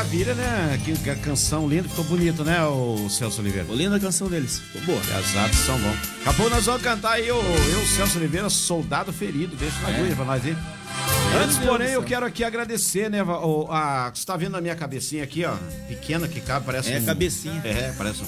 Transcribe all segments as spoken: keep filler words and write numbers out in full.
maravilha, né? Que, que a canção linda, ficou bonito, né, o Celso Oliveira? Ficou linda a canção deles, ficou boa. Exato, são bons. Acabou, nós vamos cantar aí, eu, eu Celso Oliveira, Soldado Ferido, deixa na agulha é. pra nós ir. Antes, porém, eu quero aqui agradecer, né, o, a, você tá vendo a minha cabecinha aqui, ó, pequena que cabe, parece é, um... É, cabecinha. É, parece um...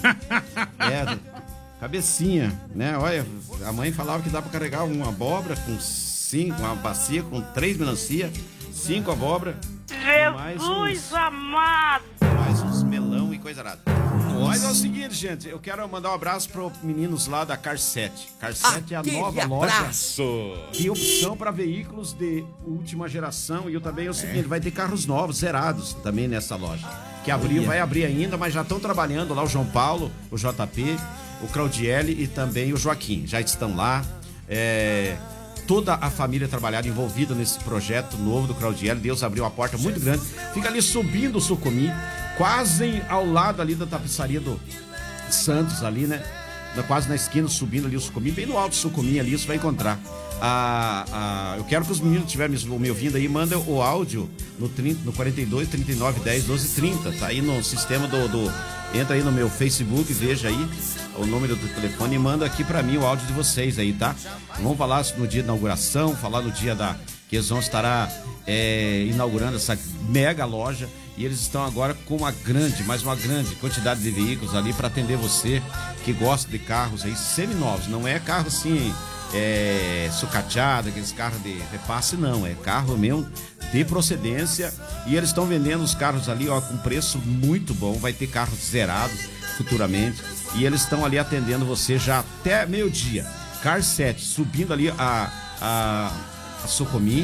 é, cabecinha, né, olha, a mãe falava que dá pra carregar uma abóbora com cinco, uma bacia com três melancia, cinco abóbora, mais uns, amado! mais uns melão e coisa nada. Mas é o seguinte, gente, eu quero mandar um abraço para os meninos lá da Car sete. Car sete ah, é a nova abraço. loja de opção para veículos de última geração. E eu também é o seguinte, é. vai ter carros novos, zerados também nessa loja. Que abriu, vai abrir ainda, mas já estão trabalhando lá o João Paulo, o J P, o Claudiele e também o Joaquim. Já estão lá. É... Toda a família trabalhada, envolvida nesse projeto novo do Claudiele. Deus abriu uma porta muito grande. Fica ali subindo o Sucumi, quase ao lado ali da tapeçaria do Santos ali, né? Quase na esquina, subindo ali o Sucumi, bem no alto do Sucumi ali, você vai encontrar. Ah, ah, eu quero que os meninos que estiverem me ouvindo aí, mandem o áudio no, trinta, no quarenta e dois, trinta e nove, dez, doze, trinta. Tá aí no sistema do, do... Entra aí no meu Facebook, veja aí o número do telefone e manda aqui pra mim o áudio de vocês aí, tá? Vamos falar no dia da inauguração, falar no dia da... que eles vão estar é, inaugurando essa mega loja. E eles estão agora com uma grande, mais uma grande quantidade de veículos ali para atender você que gosta de carros aí seminovos. Não é carro assim, é, sucateado, aqueles carros de repasse, não. É carro mesmo de procedência. E eles estão vendendo os carros ali, ó, com preço muito bom. Vai ter carros zerados futuramente. E eles estão ali atendendo você já até meio-dia. Car sete, subindo ali a, a, a Sucumi.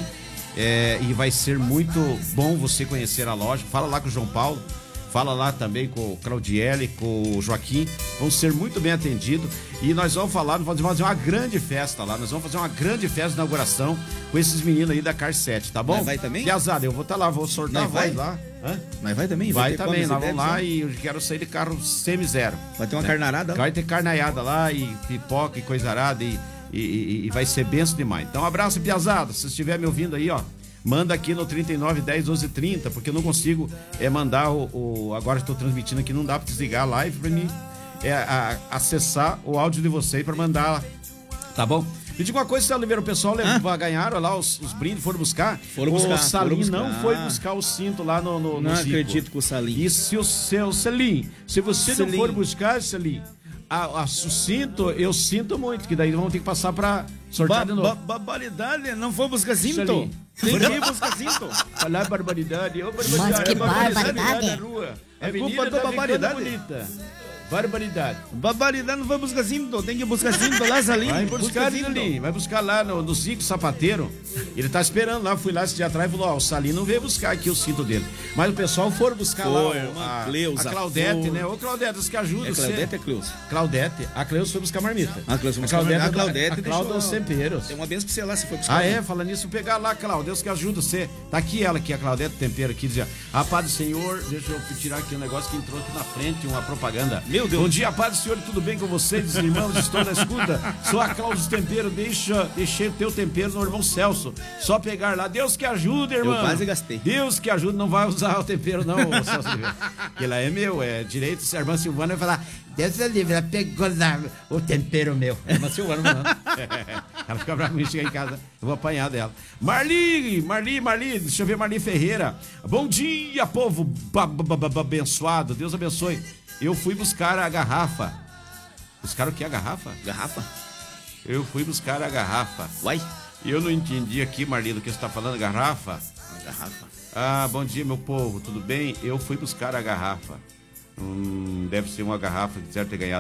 É, e vai ser muito bom você conhecer a loja. Fala lá com o João Paulo, fala lá também com o Claudiele, com o Joaquim. Vão ser muito bem atendidos. E nós vamos falar, nós vamos fazer uma grande festa lá. Nós vamos fazer uma grande festa de inauguração com esses meninos aí da Car sete, tá bom? Mas vai também? Piazada, eu vou estar tá lá, vou sortar a voz lá. Hã? Mas vai também? Vai, vai ter também, nós vamos lá né? e eu quero sair de carro semi-zero. Vai ter uma né? carnarada lá? Vai ter carnaiada lá e pipoca e coisa arada e... E, e, e vai ser benção demais. Então, um abraço, piazada. Se estiver me ouvindo aí, ó, manda aqui no trinta e nove, dez, doze, trinta, porque eu não consigo é, mandar o, o... Agora estou transmitindo aqui, não dá para desligar a live para mim é, a, acessar o áudio de vocês para mandar, tá bom? Me diga uma coisa, Oliveira, o pessoal ah? ganharam lá os, os brindes, foram buscar. Foram buscar. O Salim buscar. não foi buscar o cinto lá no, no, não no acredito com o Salim. E se o seu Salim, se você Salim. não for buscar, Salim, a, a, o cinto, eu sinto muito, que daí vamos ter que passar pra sortear ba, de novo. Ba, barbaridade, não foi buscar cinto? Salim. Tem que ir buscar cinto. Falar barbaridade, ô barbaridade. Mas que é barbaridade. barbaridade. Na rua. É culpa da barbaridade. Bonita. Barbaridade. Barbaridade, não vai buscar cinto, tem que buscar cinto lá, Salim. Vai buscar ali, vai buscar lá no, no Zico Sapateiro. Ele tá esperando lá, fui lá esse dia atrás e falou, ó, o Salim não veio buscar aqui o cinto dele. Mas o pessoal foram buscar foi, lá, a, Cleusa, a Claudete, foi. né? Ô Claudete, você que ajuda. É Claudete você... é Cleusa? Claudete, a Cleusa foi buscar marmita. A Cleusa foi buscar marmita. A Claudete, a Cláudia deixou... temperos. Tem uma benção pra você lá, se for buscar. Ah, é? Falando nisso, pegar lá, Cláudia, Deus que ajuda você. Tá aqui ela, aqui, a Claudete Tempero, aqui, dizia, a paz do Senhor, deixa eu tirar aqui um negócio que entrou aqui na frente, uma propaganda. Meu Deus. Bom dia, a paz do Senhor, tudo bem com vocês, irmãos? Estou na escuta. Sou a Cláudia Tempero, deixa, deixei o teu tempero no irmão Celso. Só pegar lá. Deus que ajuda, irmão. Eu quase gastei. Deus que ajuda, não vai usar o tempero, não, Celso Oliveira. Porque lá é meu, é direito. Se a irmã Silvana vai falar, Deus Oliveira pegou lá o tempero meu. A irmã Silvana não. É, ela fica brava comigo, chegar em casa, eu vou apanhar dela. Marli, Marli, Marli, deixa eu ver, Marli Ferreira. Bom dia, povo abençoado. Deus abençoe. Eu fui buscar a garrafa. Buscar o que? A garrafa? Garrafa? Eu fui buscar a garrafa. Uai? Eu não entendi aqui, Marli, do que você está falando, garrafa? A garrafa. Ah, bom dia, meu povo, tudo bem? Eu fui buscar a garrafa. Hum, deve ser uma garrafa que deve ter ganhado